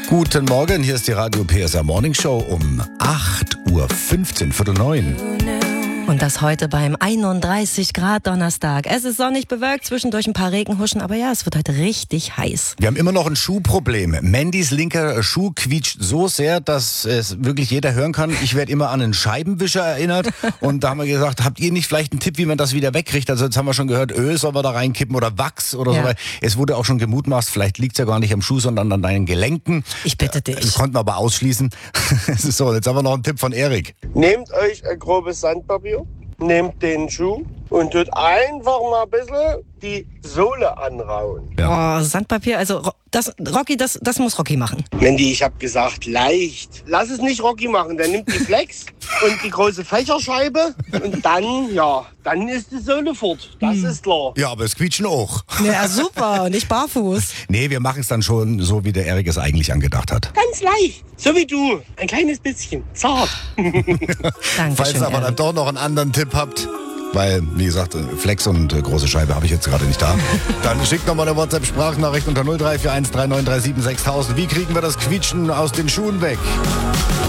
Guten Morgen, hier ist die Radio PSR Morning Show um 8:15 Uhr, 8:45. Und das heute beim 31 Grad Donnerstag. Es ist sonnig bewölkt, zwischendurch ein paar Regenhuschen, aber ja, es wird heute richtig heiß. Wir haben immer noch ein Schuhproblem. Mandys linker Schuh quietscht so sehr, dass es wirklich jeder hören kann. Ich werde immer an einen Scheibenwischer erinnert. Und da haben wir gesagt, habt ihr nicht vielleicht einen Tipp, wie man das wieder wegkriegt? Also jetzt haben wir schon gehört, Öl soll man da reinkippen oder Wachs oder so. Es wurde auch schon gemutmaßt, vielleicht liegt es ja gar nicht am Schuh, sondern an deinen Gelenken. Ich bitte dich. Das konnten wir aber ausschließen. So, jetzt haben wir noch einen Tipp von Erik. Nehmt euch ein grobes Sandpapier, nehmt den Schuh und tut einfach mal ein bisschen die Sohle anrauen. Oh, Sandpapier, also das muss Rocky machen. Mandy, ich habe gesagt, leicht. Lass es nicht Rocky machen. Der nimmt die Flex und die große Fächerscheibe und dann ist die Sohle fort. Das ist klar. Ja, aber es quietschen auch. Ja, super, nicht barfuß. Nee, wir machen es dann schon so, wie der Erik es eigentlich angedacht hat. Ganz leicht. So wie du. Ein kleines bisschen. Zart. Dankeschön, Falls ihr aber dann Erik. doch noch einen anderen Tipp habt, weil, wie gesagt, Flex und große Scheibe habe ich jetzt gerade nicht da, dann schickt nochmal eine WhatsApp-Sprachnachricht unter 0341 3937 6000. Wie kriegen wir das Quietschen aus den Schuhen weg?